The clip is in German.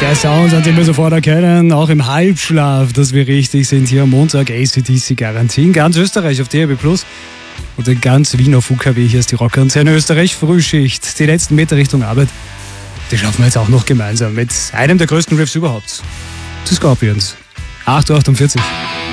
Der Sound, an dem wir sofort erkennen, auch im Halbschlaf, dass wir richtig sind hier am Montag. AC/DC Garantie in ganz Österreich auf DAB+ und in ganz Wien auf UKW. Hier ist die Rockantenne Österreich Frühschicht. Die letzten Meter Richtung Arbeit, die schaffen wir jetzt auch noch gemeinsam mit einem der größten Riffs überhaupt. Die Scorpions. 8:48 Uhr.